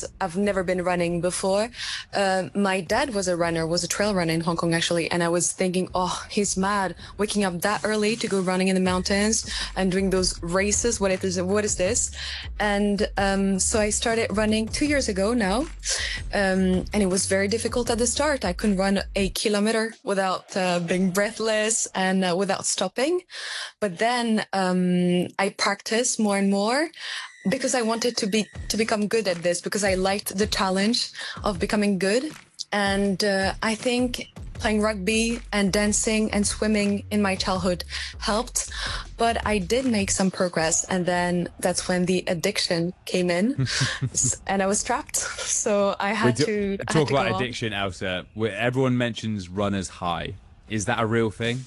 because I've never been running before. My dad was a trail runner in Hong Kong, actually. And I was thinking, oh, he's mad waking up that early to go running in the mountains and doing those races. What is this? And so I started running 2 years ago now. And it was very difficult at the start. I couldn't run a kilometer without being breathless and without stopping. But then I practiced more and more because I wanted to become good at this, because I liked the challenge of becoming good. And I think playing rugby and dancing and swimming in my childhood helped, but I did make some progress. And then that's when the addiction came in and I was trapped. So I had to talk about addiction, Elsa. Everyone mentions runner's high. Is that a real thing?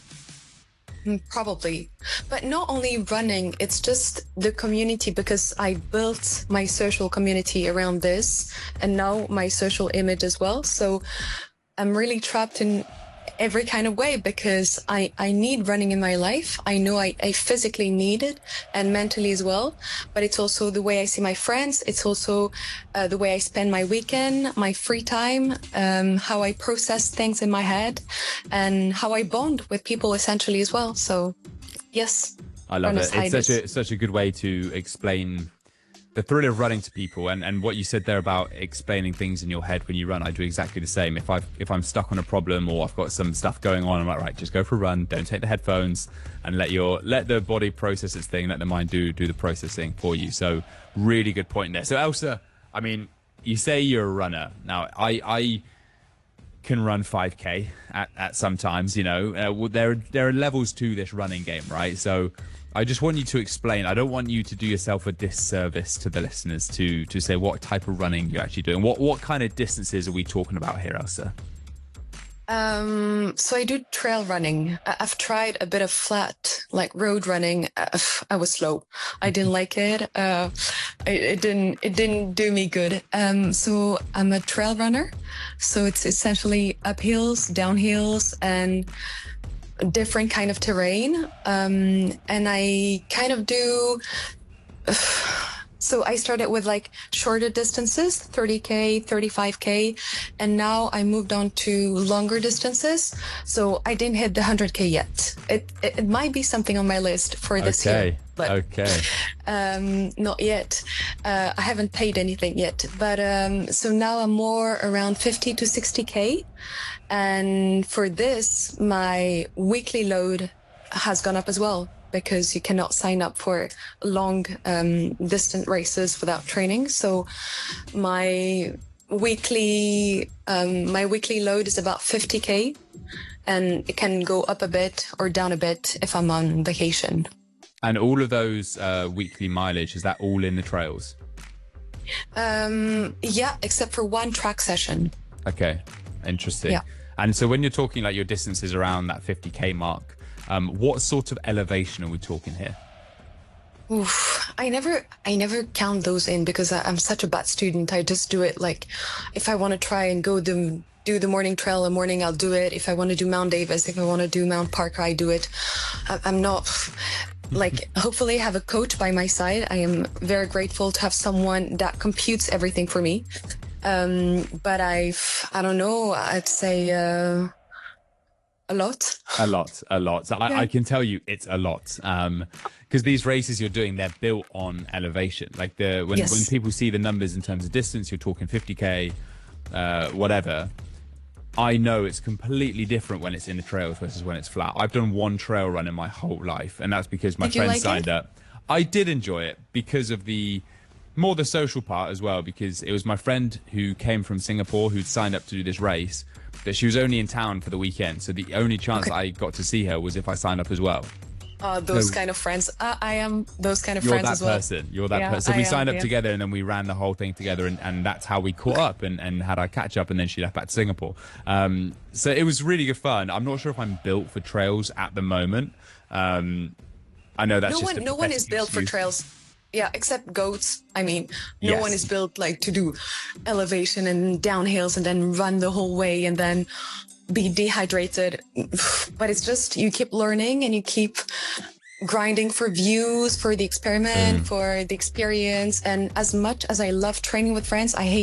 Probably, but not only running, it's just the community, because I built my social community around this and now my social image as well. So I'm really trapped in every kind of way because I need running in my life. I know I physically need it and mentally as well, but it's also the way I see my friends. It's also the way I spend my weekend, my free time, how I process things in my head and how I bond with people essentially as well. So yes. I love it. It's such a good way to explain the thrill of running to people, and what you said there about explaining things in your head when you run. I do exactly the same. If I'm stuck on a problem or I've got some stuff going on, I'm like, right, just go for a run. Don't take the headphones and let the body process its thing. Let the mind do the processing for you. So really good point there. So Elsa, I mean, you say you're a runner. Now I can run 5K at sometimes. You know, there are levels to this running game, right? So I just want you to explain. I don't want you to do yourself a disservice to the listeners to say what type of running you're actually doing. What kind of distances are we talking about here, Elsa? So I do trail running. I've tried a bit of flat, like road running. I was slow. I didn't like it. It didn't do me good. So I'm a trail runner. So it's essentially uphills, downhills, and different kind of terrain. And I kind of do, so I started with like shorter distances, 30K, 35K, and now I moved on to longer distances. So I didn't hit the 100K yet. It might be something on my list for this year. But not yet. I haven't paid anything yet. But so now I'm more around 50 to 60K. And for this, my weekly load has gone up as well, because you cannot sign up for long distant races without training. So my weekly load is about 50K, and it can go up a bit or down a bit if I'm on vacation. And all of those weekly mileage, is that all in the trails? Yeah, except for one track session. Okay, interesting. Yeah. And so when you're talking like your distances around that 50K mark, what sort of elevation are we talking here? Oof, I never count those in because I'm such a bad student. I just do it like if I want to try and go do the morning trail in the morning, I'll do it. If I want to do Mount Davis, if I want to do Mount Parker, I do it. I'm not like, hopefully I have a coach by my side. I am very grateful to have someone that computes everything for me. But I don't know, I'd say a lot. A lot. So yeah. I can tell you it's a lot. Because these races you're doing, they're built on elevation. Like when people see the numbers in terms of distance, you're talking 50K, whatever. I know it's completely different when it's in the trails versus when it's flat. I've done one trail run in my whole life, and that's because my friend signed up. I did enjoy it because of the social part as well, because it was my friend who came from Singapore who'd signed up to do this race, but she was only in town for the weekend. So the only chance I got to see her was if I signed up as well. Those kind of friends. I am those kind of friends as well. You're that person. So we signed up together, and then we ran the whole thing together, and that's how we caught up and had our catch up, and then she left back to Singapore. So it was really good fun. I'm not sure if I'm built for trails at the moment. I know that's no one is built for trails. Yeah, except goats. I mean, no one is built like to do elevation and downhills and then run the whole way and then be dehydrated. But it's just, you keep learning and you keep grinding for views, for the experiment, for the experience. And as much as I love training with friends, I hate